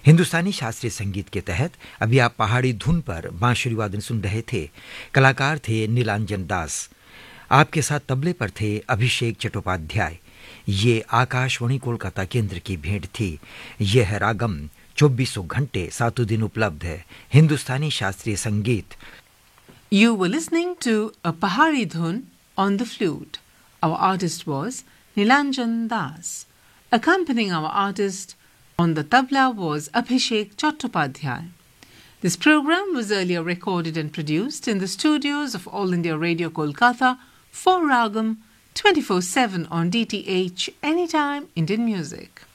हिंदुस्तानी शास्त्रीय संगीत के तहत अभी आप पहाड़ी धुन पर बांसुरी वादन सुन रहे थे। कलाकार थे नीलांजन दास। आपके साथ तबले पर थे अभिषेक चट्टोपाध्याय। ये आकाशवाणी कोलकाता केंद्र की भेंट थी। यह है रागम, 24 घंटे 7 दिन उपलब्ध है हिंदुस्तानी शास्त्रीय संगीत। You were listening to a Pahari Dhun on the flute. Our artist was Nilanjan Das. Accompanying our artist on the tabla was Abhishek Chattopadhyay. This program was earlier recorded and produced in the studios of All India Radio Kolkata for Ragam 24/7 on DTH Anytime Indian Music.